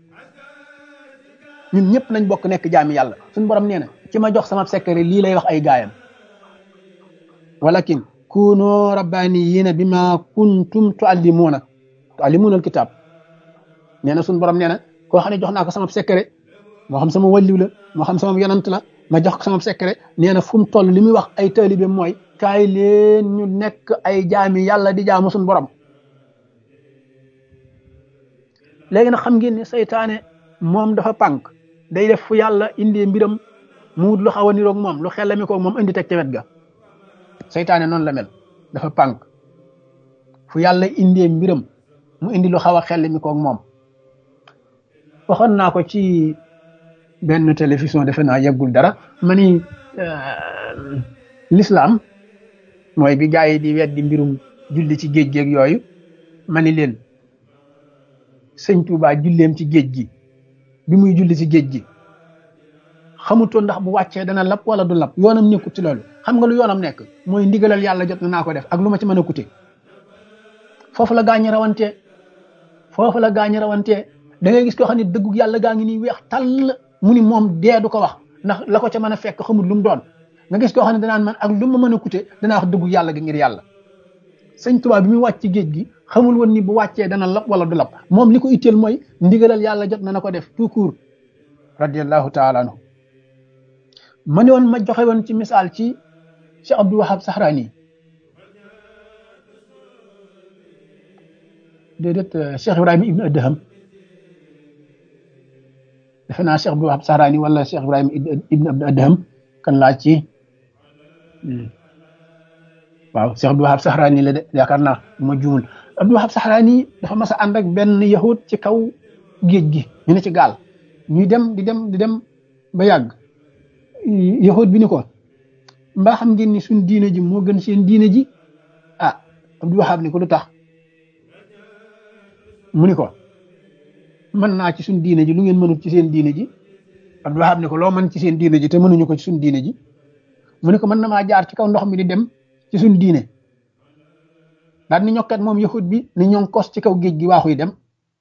ñun ñëpp nañ bokk nekk jaami yàlla suñu borom nee na ci ma jox sama secret lii lay wax ay gaayam walakin kunu rabbaaniyiina bima kuntum tuallimuuna alkitab nee na suñu borom nee na koo xam ne jox naa ko sama secret moo xam sama wàlliw la moo xam sama yonant la ma jox ko sama secret nee na fu mu toll li muy wax ay taalibe mooy kaay leen ñu nekk ay jaami yàlla di jaamu suñu borom. léegi nag xam ngeen ne seytaane moom dafa pànk day def fu yàlla indee mbiram mu wut lu xaw a niroog moom lu xelami ko moom indi teg ca wet ga seytaane noonu la mel dafa pànk fu yàlla indee mbiram mu indi lu xaw a xelami ko moom. waxoon naa ko ci benn télévision defe naa yeggul dara ma ni l'islam mooy bi gaa yi di weddi mbirum julli ci géej géeg yooyu ma ni leen sëñ Tuubaa julleem ci géej gi bi muy julli ci géej gi xamutoon ndax bu wàccee dana lap wala du lap yoonam nekkut ci loolu xam nga lu yoonam nekk mooy ndigalal yàlla jot na naa ko def ak lu ma ci mën a coûter foofu la gaañ rawantee da ngay gis koo xam ne dëggu yàlla gaa ngi nii weex tàll mu ni moom dee du ko wax ndax la ko ca mën a fekk xamul lu mu doon nga gis koo xam ne danaan man ak lu ma mën a coûter danaa wax dëggu yàlla gi ngir yàlla. sëñ Tuubaa bi muy wàcc ci géej gi xamul woon ni bu wàccee dana lap wala du lap moom li ko itteel mooy ndigalal yàlla jot na ko def tout court radiyallahu taala anhu ma ne woon ma joxe woon ci misaal ci Cheikh Abdou Wahab Sahrani déedéet Cheikh Ibrahima Ibn Adham defe naa Cheikh Abdou Wahab Sahrani wala Cheikh Ibrahima Ibn Adham kan laa ci waaw Cheikh Abdou Wahab Sahrani la de yaakaar naa ma juumul Abdou Wahab Sahrani dafa mas a ànd ak benn yahud ci kaw géej gi ñu ne ci gaal ñuy dem di dem ba yàgg yahud bi ni ko mbaa xam ngeen ni suñ diine ji moo gën seen diine ji ah Abdou Wahab ni ko lu tax mu ni ko mën naa ci suñ diine ji lu ngeen mënut ci seen diine ji Abdou Wahab ni ko loo mën ci seen diine ji te mënuñu ko ci suñ diine ji mu ni ko mën na maa jaar ci kaw ndox mi di dem ci suñ diine daal ni ñokkat moom yahud bi ni ñoo kos ci kaw géej gi waaxuy dem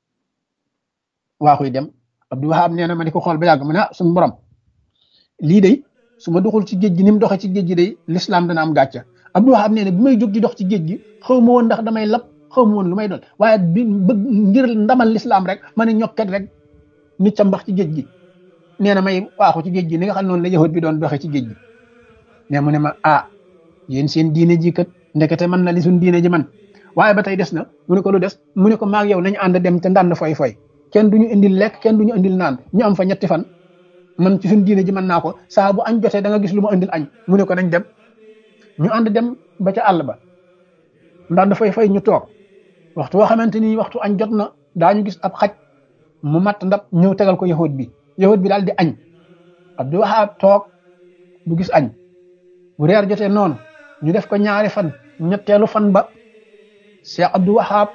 Abdou Wahab nee na ma di ko xool ba yàgg mu ne suñu borom lii day su ma doxul ci géej gi ni mu doxee ci géej gi day l'islam dana am gàcca Abdou Wahab nee na bi may jóg di dox ci géej gi xaw ma woon ndax damay lap xaw ma woon lu may doon waaye bi bëgg ngir ndamal l'islam rek ma ne ñokkat rek nit ca mbax ci géej gi nee na may waaxu ci géej gi ni nga xam noonu la yahud bi doon doxee ci géej gi ne mu ne ma yéen seen diine ji kat ndekete man na li suñ diine ji man waaye ba tey des na mu ne ko lu des mu ne ko maag yow nañu ànd dem te ndànd foy kenn duñu indil lekk kenn duñu indil naan ñu am fa ñetti fan man ci suñ diine ji mën naa ko saa bu añ jotee da nga gis lu ma indil añ mu ne ko nañ dem ñu ànd dem ba ca àll ba ndànd foy ñu toog waxtu woo xamante ni waxtu añ jot na daañu gis ab xaj mu matt ndab ñëw tegal ko yahud bi daal di añ Abdou Wahab toog du gis añ bu reer jotee noonu ñu def ko ñaari fan ñetteelu fan ba Cheikh Abdou Wahab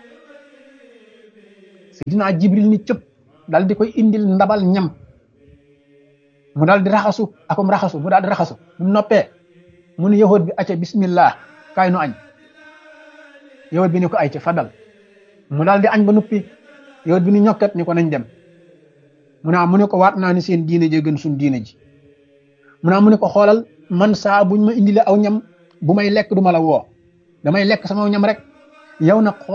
Seydina Jibril ni cëpp daal di koy indil ndabal ñam mu daal di raxasu mu daal di raxasu bu noppee mu ne yahud bi acca bismillah kaay nu añ yahud bi ni ko ay ca fadal mu daal di añ ba nuppi yahud bi ni ñokkat ni ko nañ dem mu ne ko waat naa ni seen diine ji gën suñ diine ji mu ne ko xoolal man saa buñ ma indile aw ñam bu may lekk du ma la woo damay lekk sama ñam rek yow nag